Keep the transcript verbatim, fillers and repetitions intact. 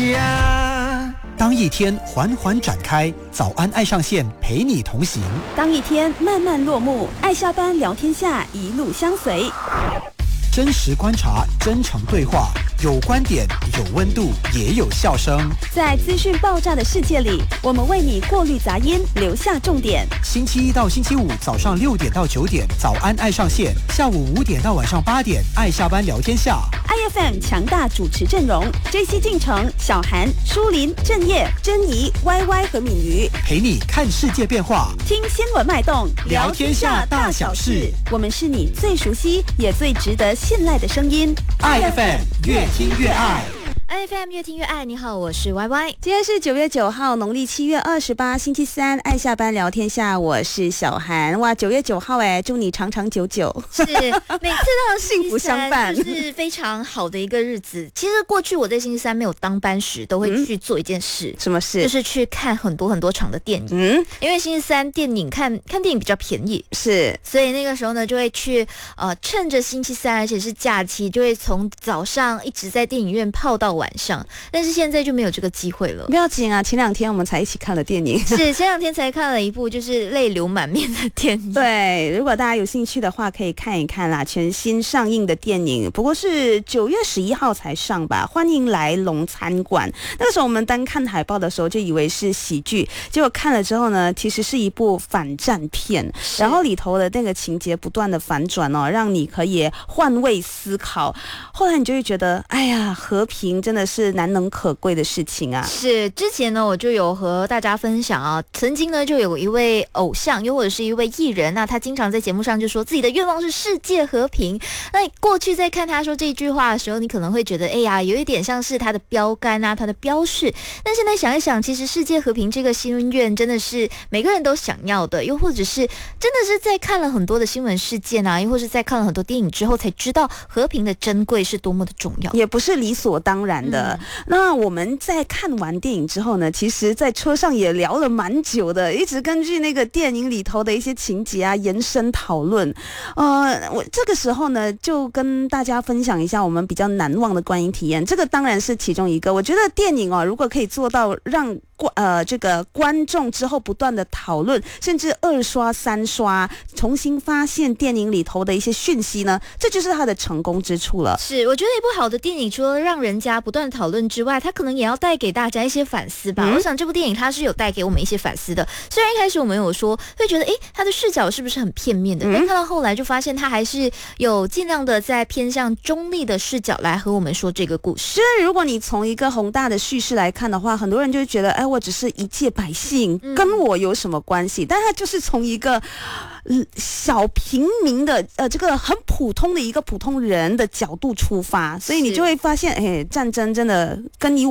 家。当一天缓缓展开，早安爱上线陪你同行； 当一天慢慢落幕，爱下班聊天下一路相随。 真实观察，真诚对话，有观点，有温度，也有笑声。 在资讯爆炸的世界里，我们为你过滤杂音，留下重点。 星期一到星期五早上六点到九点，早安爱上线；下午五点到晚上八点，爱下班聊天下。 I F M 强大主持阵容 ：J C 进城、小韩、舒林、郑业、珍妮、Y Y 和敏瑜， 陪你看世界变化， 听新闻脉动， 聊天下大小事。 我们是你最熟悉也最值得信赖的声音。 I F M 越听越爱。 I F M 越听越爱，你好，我是 Y Y。 今天是九月九号，农历七月二十八，星期三，爱下班聊天下，我是小韩。哇，九月九号哎，祝你长长久久。 是，每次到幸福相伴， 就是非常好的一个日子。其实过去我在星期三没有当班时，都会去做一件事， 嗯、什么事？ 就是去看很多很多场的电影。 嗯， 因为星期三电影看看电影比较便宜， 是， 所以那个时候呢，就会去呃，趁着星期三，而且是假期，就会从早上一直在电影院泡到晚上。但是现在就没有这个机会了。 不要紧啊，前两天我们才一起看了电影， 是前两天才看了一部就是泪流满面的电影。 对，如果大家有兴趣的话，可以看一看啦，全新上映的电影，不过是九月十一号才上吧。欢迎来龙餐馆。那个时候我们单看海报的时候就以为是喜剧，结果看了之后呢，其实是一部反战片，然后里头的那个情节不断的反转哦，让你可以换位思考。后来你就会觉得，哎呀，和平真的是难能可贵的事情啊！ 是，之前呢，我就有和大家分享啊，曾经呢，就有一位偶像，又或者是一位艺人，那他经常在节目上就说自己的愿望是世界和平。那你过去在看他说这句话的时候，你可能会觉得，哎呀，有一点像是他的标杆啊，他的标示。但现在想一想，其实世界和平这个心愿真的是每个人都想要的，又或者是真的是在看了很多的新闻事件啊，又或是在看了很多电影之后，才知道和平的珍贵是多么的重要， 也不是理所当然的。嗯，那我们在看完电影之后呢，其实在车上也聊了蛮久的，一直根据那个电影里头的一些情节啊延伸讨论。呃，我这个时候呢就跟大家分享一下我们比较难忘的观影体验，这个当然是其中一个。我觉得电影哦，如果可以做到让呃这个观众之后不断的讨论，甚至二刷三刷，重新发现电影里头的一些讯息呢，这就是它的成功之处了。 是，我觉得一部好的电影除了让人家不断讨论之外，它可能也要带给大家一些反思吧。嗯，我想这部电影它是有带给我们一些反思的。虽然一开始我们有说会觉得，诶，它的视角是不是很片面的？但看到后来就发现，它还是有尽量的在偏向中立的视角来和我们说这个故事。 就是如果你从一个宏大的叙事来看的话，很多人就会觉得，哎，我只是一介百姓，嗯，跟我有什么关系？但它就是从一个小平民的呃这个很普通的一个普通人的角度出发，所以你就会发现，哎，战争真的跟你